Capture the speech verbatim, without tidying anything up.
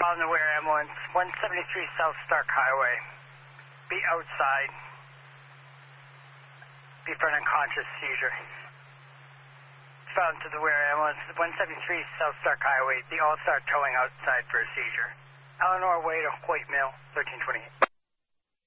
On the Ware ambulance, one seventy-three South Stark Highway. Be outside. Be for an unconscious seizure. Found to the Ware ambulance, one seventy-three South Stark Highway. The All-Star towing outside for a seizure. Eleanor Way to Hoyt Mill, thirteen twenty-eight.